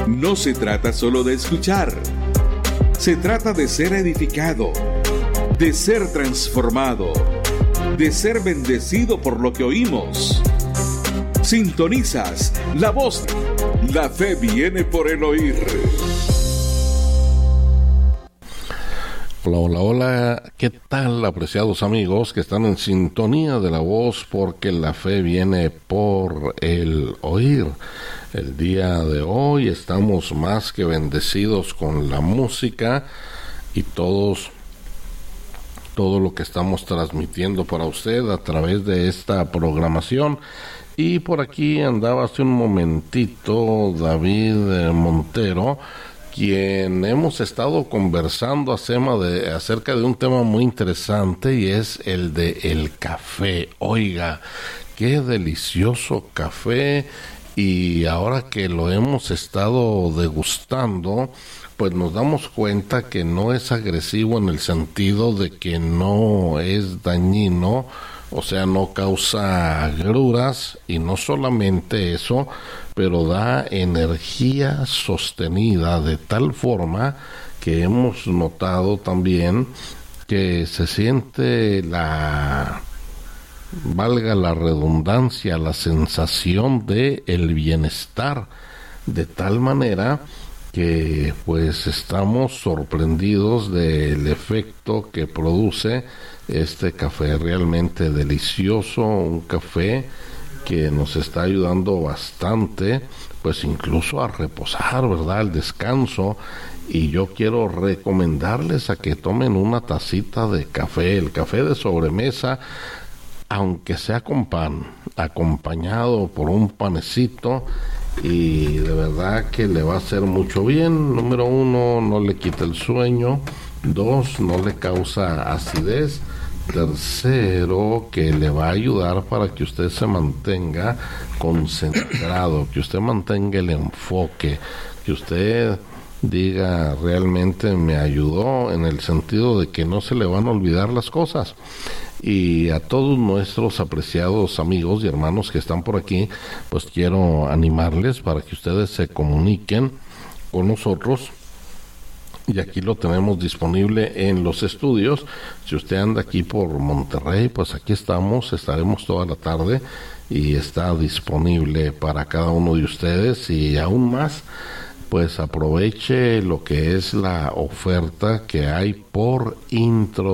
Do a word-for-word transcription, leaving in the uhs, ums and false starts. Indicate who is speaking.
Speaker 1: No se trata solo de escuchar, se trata de ser edificado, de ser transformado, de ser bendecido por lo que oímos. Sintonizas la voz. La fe viene por el oír.
Speaker 2: Hola, hola, hola. ¿Qué tal, apreciados amigos que están en sintonía de la voz? Porque la fe viene por el oír. El día de hoy estamos más que bendecidos con la música y todos todo lo que estamos transmitiendo para usted a través de esta programación. Y por aquí andaba hace un momentito David Montero, quien hemos estado conversando de, acerca de un tema muy interesante, y es el de el café. Oiga, qué delicioso café, y ahora que lo hemos estado degustando, pues nos damos cuenta que no es agresivo en el sentido de que no es dañino, o sea, no causa agruras, y no solamente eso, pero da energía sostenida de tal forma que hemos notado también que se siente la, valga la redundancia, la sensación de el bienestar, de tal manera que pues estamos sorprendidos del efecto que produce este café realmente delicioso, un café que nos está ayudando bastante, pues incluso a reposar, ¿verdad?, al descanso. Y yo quiero recomendarles a que tomen una tacita de café, el café de sobremesa, aunque sea con pan, acompañado por un panecito, y de verdad que le va a hacer mucho bien. Número uno, no le quita el sueño. Dos, no le causa acidez. Tercero, que le va a ayudar para que usted se mantenga concentrado, que usted mantenga el enfoque, que usted diga realmente me ayudó, en el sentido de que no se le van a olvidar las cosas. Y a todos nuestros apreciados amigos y hermanos que están por aquí, pues quiero animarles para que ustedes se comuniquen con nosotros. Y aquí lo tenemos disponible en los estudios. Si usted anda aquí por Monterrey, pues aquí estamos, estaremos toda la tarde y está disponible para cada uno de ustedes. Y aún más, pues aproveche lo que es la oferta que hay por intro